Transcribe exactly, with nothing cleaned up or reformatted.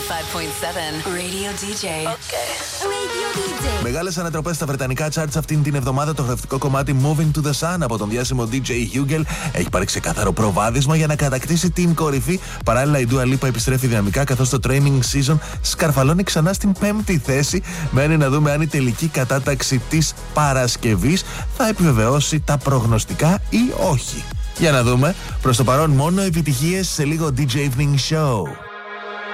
ninety-five point seven Radio ντι τζέι. Okay. Radio ντι τζέι. Μεγάλες ανατροπές στα βρετανικά charts αυτήν την εβδομάδα. Το χορευτικό κομμάτι Moving to the Sun από τον διάσημο ντι τζέι Hugel έχει πάρει ξεκάθαρο προβάδισμα για να κατακτήσει την κορυφή. Παράλληλα, η Dua Lipa επιστρέφει δυναμικά, καθώς το training season σκαρφαλώνει ξανά στην πέμπτη θέση. Μένει να δούμε αν η τελική κατάταξη της Παρασκευής θα επιβεβαιώσει τα προγνωστικά ή όχι. Για να δούμε. Προς το παρόν μόνο επιτυχίες, σε λίγο ντι τζέι Evening Show.